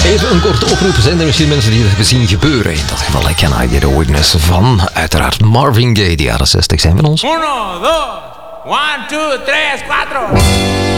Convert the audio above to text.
Even een korte oproep. Zijn er misschien mensen die het hebben zien gebeuren? In dat geval, Can I Get a Witness van uiteraard Marvin Gaye. De jaren 60 zijn van ons. 1, 2, 1, 2, 3, 4.